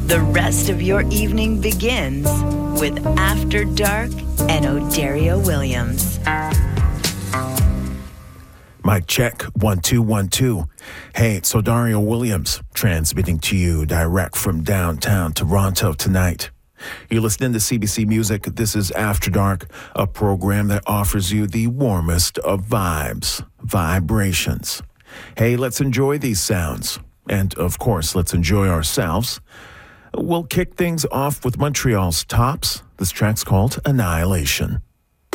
The rest of your evening begins with After Dark and O'Dario Williams. Mic check, 1 2 1 2. Hey, it's O'Dario Williams, transmitting to you direct from downtown Toronto tonight. You're listening to CBC Music. This is After Dark, a program that offers you the warmest of vibes, vibrations. Hey, let's enjoy these sounds. And, of course, let's enjoy ourselves. We'll kick things off with Montreal's Tops. This track's called Annihilation.